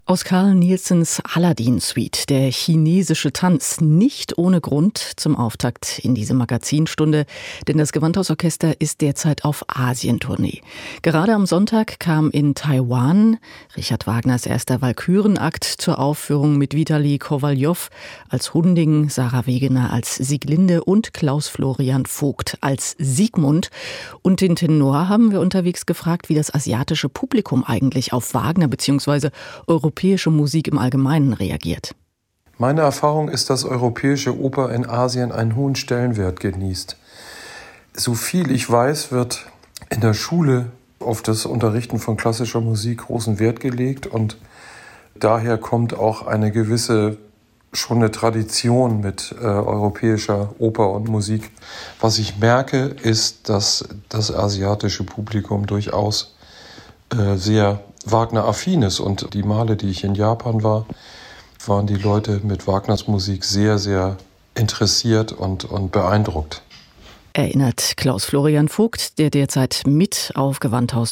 Aus Carl Nielsens Aladdin-Suite, der chinesische Tanz, nicht ohne Grund zum Auftakt in diese Magazinstunde, denn das Gewandhausorchester ist derzeit auf Asientournee. Gerade am Sonntag kam in Taiwan Richard Wagners erster Walkürenakt zur Aufführung mit Vitali Kowaljow als Hunding, Sarah Wegener als Sieglinde und Klaus Florian Vogt als Siegmund. Und den Tenor haben wir unterwegs gefragt, wie das asiatische Publikum eigentlich auf Wagner bzw. europäische Musik im Allgemeinen reagiert. Meine Erfahrung ist, dass europäische Oper in Asien einen hohen Stellenwert genießt. So viel ich weiß, wird in der Schule auf das Unterrichten von klassischer Musik großen Wert gelegt und daher kommt auch eine gewisse schon eine Tradition mit europäischer Oper und Musik. Was ich merke, ist, dass das asiatische Publikum durchaus sehr Wagner-affin ist und die Male, die ich in Japan war, waren die Leute mit Wagners Musik sehr, sehr interessiert und beeindruckt. Erinnert Klaus Florian Vogt, der derzeit mit auf Gewandhaus